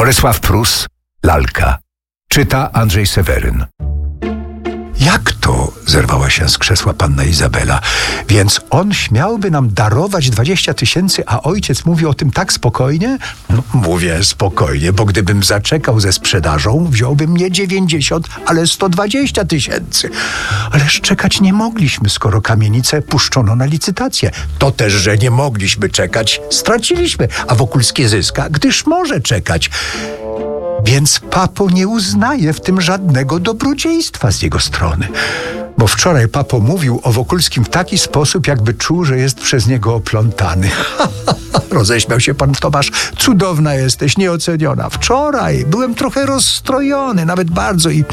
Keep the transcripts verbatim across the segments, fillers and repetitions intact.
Borysław Prus, Lalka. Czyta Andrzej Seweryn. Jak to? Zerwała się z krzesła panna Izabela. Więc on śmiałby nam darować dwadzieścia tysięcy, a ojciec mówi o tym tak spokojnie? No, mówię spokojnie, bo gdybym zaczekał ze sprzedażą, wziąłbym nie dziewięćdziesiąt, ale sto dwadzieścia tysięcy. Ależ czekać nie mogliśmy, skoro kamienicę puszczono na licytację. To też, że nie mogliśmy czekać, straciliśmy, a Wokulski zyska, gdyż może czekać. Więc papo nie uznaje w tym żadnego dobrodziejstwa z jego strony. Bo wczoraj papo mówił o Wokulskim w taki sposób, jakby czuł, że jest przez niego oplątany. Roześmiał się pan Tomasz. Cudowna jesteś, nieoceniona. Wczoraj byłem trochę rozstrojony, nawet bardzo i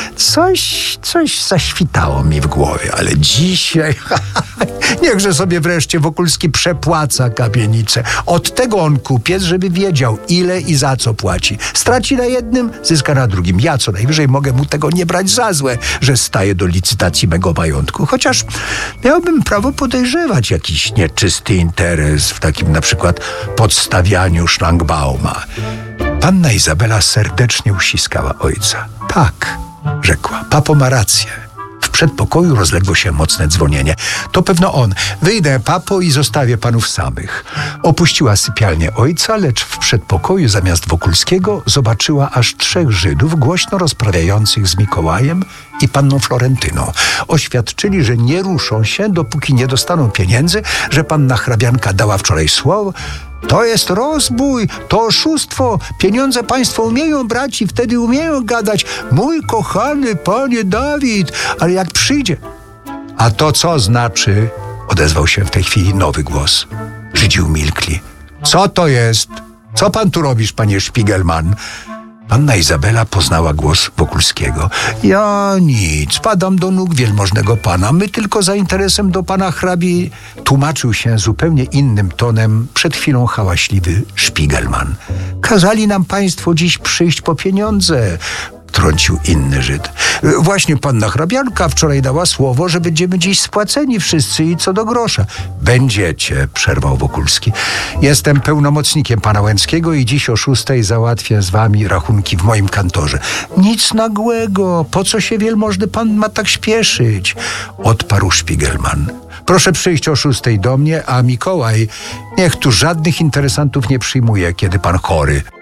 coś, coś zaświtało mi w głowie. Ale dzisiaj niechże sobie wreszcie Wokulski przepłaca kamienicę. Od tego on kupiec, żeby wiedział, ile i za co płaci. Straci na jednym, zyska na drugim. Ja co najwyżej mogę mu tego nie brać za złe, że staje do licytacji mego majątku. Chociaż miałbym prawo podejrzewać jakiś nieczysty interes w takim na przykład podstawianiu szlangbauma. Panna Izabela serdecznie uściskała ojca. Tak, rzekła, papo ma rację. W przedpokoju rozległo się mocne dzwonienie. To pewno on. Wyjdę, papo, i zostawię panów samych. Opuściła sypialnię ojca, lecz w przedpokoju zamiast Wokulskiego zobaczyła aż trzech Żydów głośno rozprawiających z Mikołajem i panną Florentyną. Oświadczyli, że nie ruszą się, dopóki nie dostaną pieniędzy, że panna hrabianka dała wczoraj słowo. To jest rozbój, to oszustwo. Pieniądze państwo umieją brać i wtedy umieją gadać. Mój kochany panie Dawid, ale jak przyjdzie... A to co znaczy? Odezwał się w tej chwili nowy głos. Żydzi umilkli. Co to jest? Co pan tu robisz, panie Szpigelman? Panna Izabela poznała głos Wokulskiego. Ja nic, padam do nóg wielmożnego pana. My tylko za interesem do pana hrabi. Tłumaczył się zupełnie innym tonem przed chwilą hałaśliwy Szpigelman. Kazali nam państwo dziś przyjść po pieniądze, trącił inny Żyd. Właśnie panna hrabianka wczoraj dała słowo, że będziemy dziś spłaceni wszyscy i co do grosza. Będziecie, przerwał Wokulski. Jestem pełnomocnikiem pana Łęckiego i dziś o szóstej załatwię z wami rachunki w moim kantorze. Nic nagłego, po co się wielmożny pan ma tak śpieszyć? Odparł Szpigelman. Proszę przyjść o szóstej do mnie, a Mikołaj niech tu żadnych interesantów nie przyjmuje, kiedy pan chory.